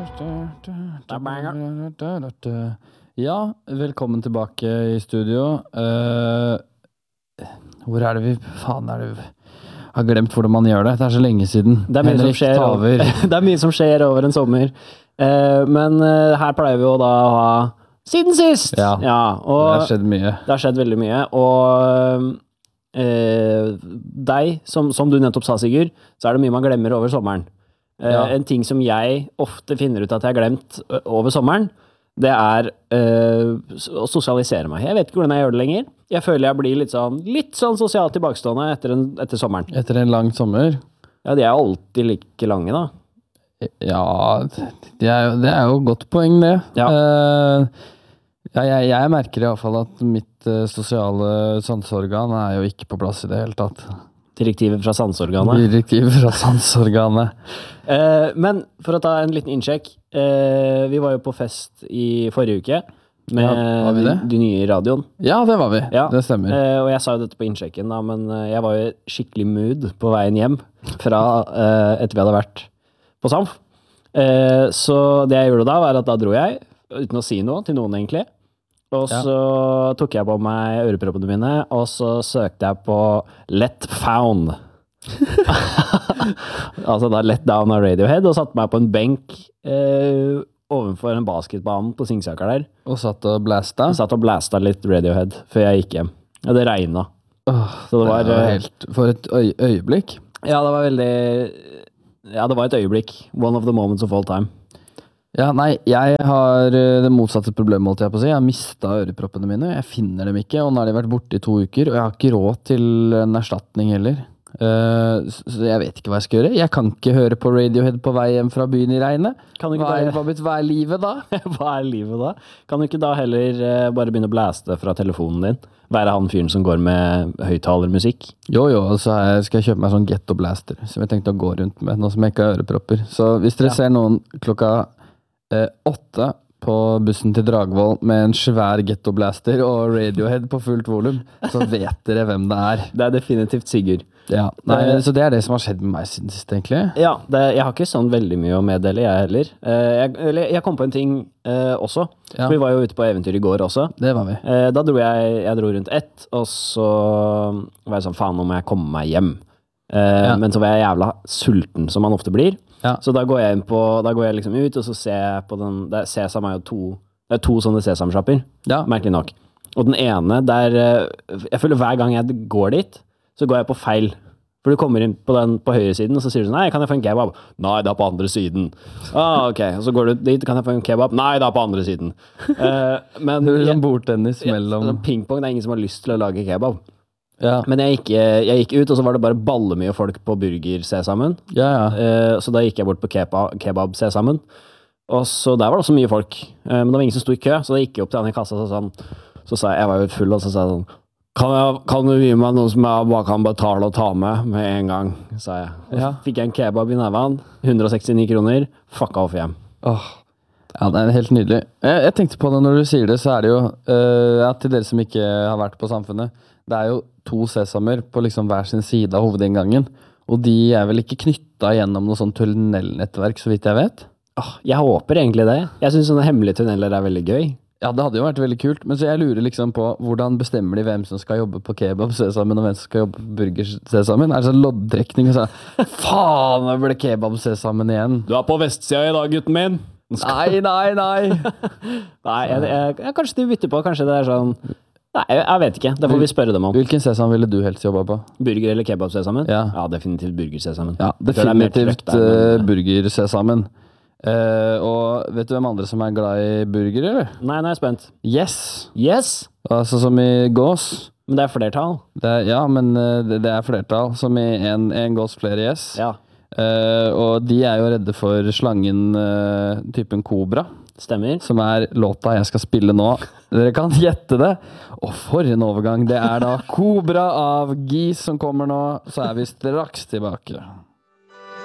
Ja, velkommen tilbake i studio. Hvor er det vi... Faen, er det vi har glemt hvordan man gjør det. Det er så lenge siden. Det er mye som skjer over, det er mye som skjer over en sommer. Men her pleier vi jo da å ha siden sist. Ja, og det har skjedd mye. Det har skjedd veldig mye. Og deg, som du nettopp sa, Sigurd, så er det mye man glemmer over sommeren. En ting som jeg ofte finner ut at jeg har glemt over sommeren, det er å sosialisere meg. Jeg vet ikke hvordan jeg gjør det lenger. Jeg føler jeg blir litt sånn sosialt tilbakestående etter sommeren. Etter en lang sommer? Ja, de er alltid like lange da. Ja, det er jo godt poeng det. Ja. Jeg merker i hvert fall at mitt sosiale sanseorgan er jo ikke på plass i det hele tatt. Direktivet fra sanseorganet. Men for å ta en liten innsjekk, vi var jo på fest i forrige uke med de nye i radioen. Ja, det var vi. Ja. Det stemmer. Og jeg sa jo dette på innsjekken da, men jeg var jo skikkelig mood på veien hjem fra etter vi hadde vært på Samf. Så det jeg gjorde da var at da dro jeg, uten å si noe til noen egentlig, og så tok jeg på meg øreproppene mine, og så søkte jeg på Let Found. Altså da Let Down av Radiohead, og satte meg på en benk ovenfor en basketbanen på Singsaker der. Og satt og blæsta? Satt og blæsta litt Radiohead før jeg gikk hjem. Ja, det regnet. Så det var helt... For et øyeblikk? Ja, det var veldig... Ja, det var et øyeblikk. One of the moments of all time. Ja, nei, jeg har det motsatte problemet, måtte jeg på å si. Jeg har mistet øreproppene mine, jeg finner dem ikke, og nå har de vært borte i 2 uker, og jeg har ikke råd til en erstatning heller. Så jeg vet ikke hva jeg skal gjøre. Jeg kan ikke høre på Radiohead på vei hjem fra byen i regnet. Hva er livet da? Hva er livet da? Kan du ikke da heller bare begynne å blæste fra telefonen din? Være han fyren som går med høyttalermusikk? Jo, og så skal jeg kjøpe meg sånn ghetto blaster, som jeg tenkte å gå rundt med, nå som jeg ikke har ørepropper. Så hvis dere ser noen klokka 8 på bussen til Dragvoll med en svær ghetto blaster og Radiohead på fullt volum, så vet dere hvem det er. Det er definitivt Sigurd. Ja, så det er det som har skjedd med meg siden sist, egentlig. Ja, jeg har ikke sånn veldig mye å meddele, jeg heller. Jeg kom på en ting også. Ja. Vi var jo ute på eventyr i går også. Det var vi. Da dro jeg dro rundt 1, og så var jeg sånn, faen, nå må jeg komme meg hjem. Men så var jeg jævla sulten, som man ofte blir. Ja. Så da går jeg liksom ut, og så ser jeg på den, Sesam er jo det er 2 sånne sesamshopper, merkelig nok. Og den ene, jeg føler hver gang jeg går dit, så går jeg på feil. For du kommer inn på den på høyre siden, og så sier du sånn, nei, kan jeg få en kebab? Nei, det er på andre siden. Ok, og så går du dit, kan jeg få en kebab? Nei, det er på andre siden. Men det er sånn bordtennis mellom... Pingpong, det er ingen som har lyst til å lage kebab. Ja. Men jeg gikk ut, og så var det bare ballemye folk på burger-sesamen. Så da gikk jeg bort på kebab-sesamen. Og så der var det også mye folk. Men det var ingen som stod i kø, så da gikk jeg opp til han i kassa, så sa jeg var jo full, og så sa jeg sånn, kan du gi meg noe som jeg bare kan betale og ta med en gang, sa jeg. Og så fikk jeg en kebab i neven, 169 kroner, fucka off hjem. Ja, det er helt nydelig. Jeg tenkte på det når du sier det, så er det jo, til dere som ikke har vært på Samfunnet, det er jo 2 sesamer på liksom hver sin side av hovedinngangen, og de er vel ikke knyttet gjennom noe sånn tunnelnettverk, så vidt jeg vet? Jeg håper egentlig det. Jeg synes sånne hemmelige tunneler er veldig gøy. Ja, det hadde jo vært veldig kult, men så jeg lurer liksom på hvordan bestemmer de hvem som skal jobbe på kebab-sesamen og hvem som skal jobbe på burger-sesamen? Er det sånn loddtrekning og sånn, faen, det ble kebab-sesamen igjen. Du er på vestsida i dag, gutten min. Nei. Nei, kanskje de bytter på, kanskje det er sånn... Nei, jeg vet ikke. Det får vi spørre dem om. Hvilken sesam ville du helst jobbe på? Burger- eller kebab-sesamen? Ja, definitivt burger-sesamen. Ja, definitivt burger-sesamen. Og vet du hvem andre som er glad i burger, eller? Nei, nå er jeg spent. Yes? Altså som i gås. Men det er flertall. Ja, men det er flertall. Som i en gås, flere yes. Ja. Og de er jo redde for slangen typen kobra. Stemmer. Som er låta jeg skal spille nå. Dere kan gjette det. Og for en overgang. Det er da Kobra av Gis som kommer nå. Så er vi straks tilbake.